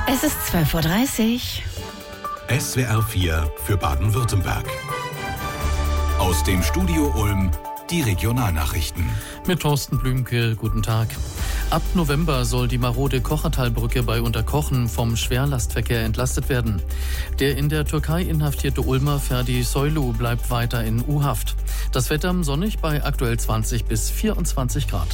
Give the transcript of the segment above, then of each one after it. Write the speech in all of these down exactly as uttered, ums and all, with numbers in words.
Es ist zwölf Uhr dreißig. S W R vier für Baden-Württemberg. Aus dem Studio Ulm die Regionalnachrichten. Mit Thorsten Blümke, guten Tag. Ab November soll die marode Kochertalbrücke bei Unterkochen vom Schwerlastverkehr entlastet werden. Der in der Türkei inhaftierte Ulmer Ferdi Soylu bleibt weiter in U-Haft. Das Wetter sonnig bei aktuell zwanzig bis vierundzwanzig Grad.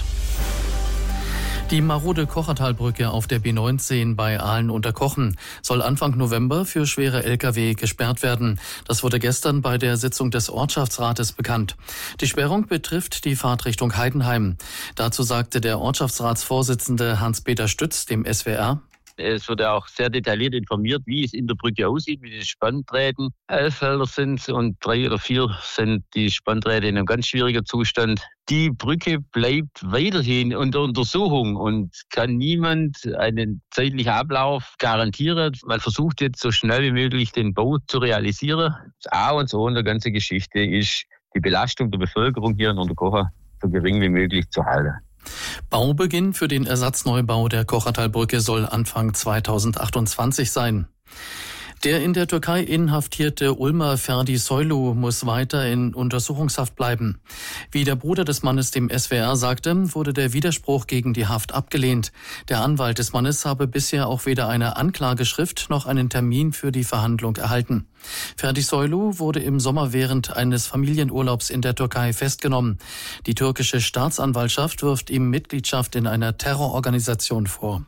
Die marode Kochertalbrücke auf der B neunzehn bei Aalen-Unterkochen soll Anfang November für schwere L K W gesperrt werden. Das wurde gestern bei der Sitzung des Ortschaftsrates bekannt. Die Sperrung betrifft die Fahrt Richtung Heidenheim. Dazu sagte der Ortschaftsratsvorsitzende Hans-Peter Stütz dem S W R: Es wird ja auch sehr detailliert informiert, wie es in der Brücke aussieht, wie die Spannträten. Elf Felder sind und drei oder vier sind die Spannträte in einem ganz schwierigen Zustand. Die Brücke bleibt weiterhin unter Untersuchung und kann niemand einen zeitlichen Ablauf garantieren. Man versucht jetzt so schnell wie möglich den Bau zu realisieren. Das A und O in der ganzen Geschichte ist, die Belastung der Bevölkerung hier in Unterkochen so gering wie möglich zu halten. Baubeginn für den Ersatzneubau der Kochertalbrücke soll Anfang zweitausendachtundzwanzig sein. Der in der Türkei inhaftierte Ulmer Ferdi Soylu muss weiter in Untersuchungshaft bleiben. Wie der Bruder des Mannes dem S W R sagte, wurde der Widerspruch gegen die Haft abgelehnt. Der Anwalt des Mannes habe bisher auch weder eine Anklageschrift noch einen Termin für die Verhandlung erhalten. Ferdi Soylu wurde im Sommer während eines Familienurlaubs in der Türkei festgenommen. Die türkische Staatsanwaltschaft wirft ihm Mitgliedschaft in einer Terrororganisation vor.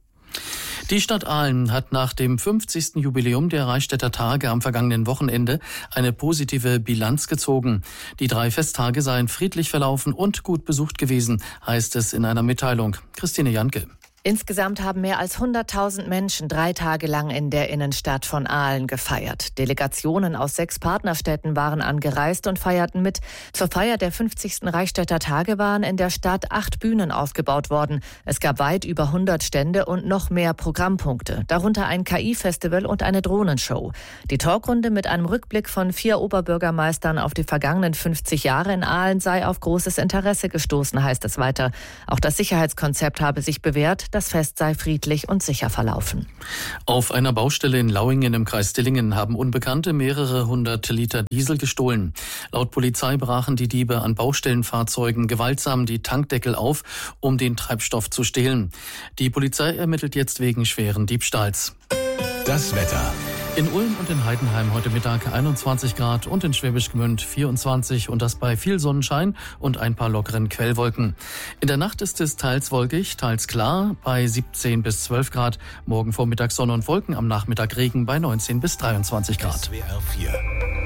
Die Stadt Aalen hat nach dem fünfzigsten Jubiläum der Reichstätter Tage am vergangenen Wochenende eine positive Bilanz gezogen. Die drei Festtage seien friedlich verlaufen und gut besucht gewesen, heißt es in einer Mitteilung. Christine Janke. Insgesamt haben mehr als hunderttausend Menschen drei Tage lang in der Innenstadt von Aalen gefeiert. Delegationen aus sechs Partnerstädten waren angereist und feierten mit. Zur Feier der fünfzigsten Reichstätter Tage waren in der Stadt acht Bühnen aufgebaut worden. Es gab weit über hundert Stände und noch mehr Programmpunkte, darunter ein K I-Festival und eine Drohnenshow. Die Talkrunde mit einem Rückblick von vier Oberbürgermeistern auf die vergangenen fünfzig Jahre in Aalen sei auf großes Interesse gestoßen, heißt es weiter. Auch das Sicherheitskonzept habe sich bewährt. Das Fest sei friedlich und sicher verlaufen. Auf einer Baustelle in Lauingen im Kreis Dillingen haben Unbekannte mehrere hundert Liter Diesel gestohlen. Laut Polizei brachen die Diebe an Baustellenfahrzeugen gewaltsam die Tankdeckel auf, um den Treibstoff zu stehlen. Die Polizei ermittelt jetzt wegen schweren Diebstahls. Das Wetter. In Ulm und in Heidenheim heute Mittag einundzwanzig Grad und in Schwäbisch Gmünd vierundzwanzig und das bei viel Sonnenschein und ein paar lockeren Quellwolken. In der Nacht ist es teils wolkig, teils klar bei siebzehn bis zwölf Grad. Morgen Vormittag Sonne und Wolken, am Nachmittag Regen bei neunzehn bis dreiundzwanzig Grad. S W R vier.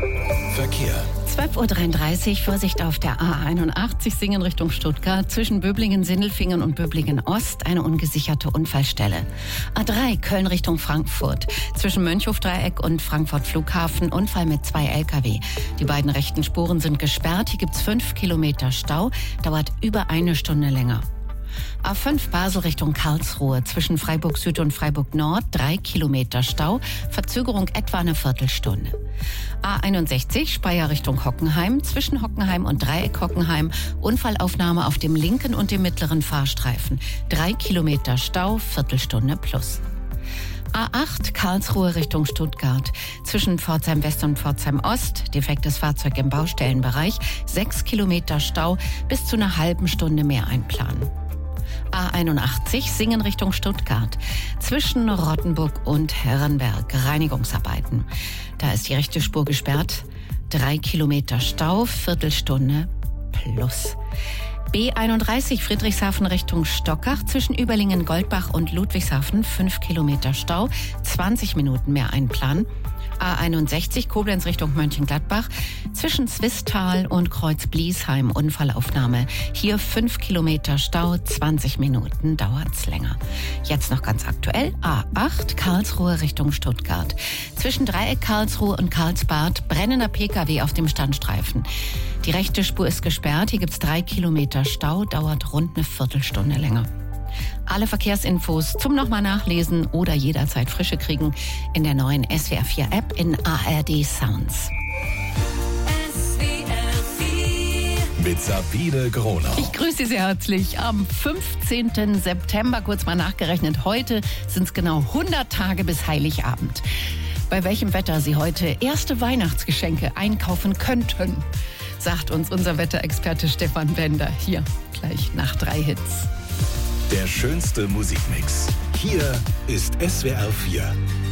Verkehr. zwölf Uhr dreiunddreißig, Vorsicht auf der A einundachtzig, Singen Richtung Stuttgart. Zwischen Böblingen-Sindelfingen und Böblingen-Ost eine ungesicherte Unfallstelle. A drei, Köln Richtung Frankfurt. Zwischen Mönchhofdreieck und Frankfurt Flughafen Unfall mit zwei L K W. Die beiden rechten Spuren sind gesperrt. Hier gibt's fünf Kilometer Stau. Dauert über eine Stunde länger. A fünf Basel Richtung Karlsruhe. Zwischen Freiburg Süd und Freiburg Nord drei Kilometer Stau. Verzögerung etwa eine Viertelstunde. A einundsechzig Speyer Richtung Hockenheim. Zwischen Hockenheim und Dreieck Hockenheim Unfallaufnahme auf dem linken und dem mittleren Fahrstreifen. Drei Kilometer Stau, Viertelstunde plus. A acht Karlsruhe Richtung Stuttgart. Zwischen Pforzheim West und Pforzheim Ost, defektes Fahrzeug im Baustellenbereich, sechs Kilometer Stau, bis zu einer halben Stunde mehr einplanen. A einundachtzig Singen Richtung Stuttgart. Zwischen Rottenburg und Herrenberg Reinigungsarbeiten. Da ist die rechte Spur gesperrt. Drei Kilometer Stau, Viertelstunde plus. B einunddreißig Friedrichshafen Richtung Stockach. Zwischen Überlingen-Goldbach und Ludwigshafen fünf Kilometer Stau, zwanzig Minuten mehr einplanen. A einundsechzig Koblenz Richtung Mönchengladbach. Zwischen Zwistal und Kreuz-Bliesheim Unfallaufnahme. Hier fünf Kilometer Stau, zwanzig Minuten dauert's länger. Jetzt noch ganz aktuell. A acht Karlsruhe Richtung Stuttgart. Zwischen Dreieck Karlsruhe und Karlsbad brennender P K W auf dem Standstreifen. Die rechte Spur ist gesperrt. Hier gibt's drei Kilometer Stau, dauert rund eine Viertelstunde länger. Alle Verkehrsinfos zum nochmal nachlesen oder jederzeit frische kriegen in der neuen S W R vier App in A R D Sounds. S W R vier. mit Sabine Gronau. Ich grüße Sie sehr herzlich. Am fünfzehnten September, kurz mal nachgerechnet, heute sind es genau hundert Tage bis Heiligabend. Bei welchem Wetter Sie heute erste Weihnachtsgeschenke einkaufen könnten, sagt uns unser Wetterexperte Stefan Bender. Hier, gleich nach drei Hits. Der schönste Musikmix. Hier ist S W R vier.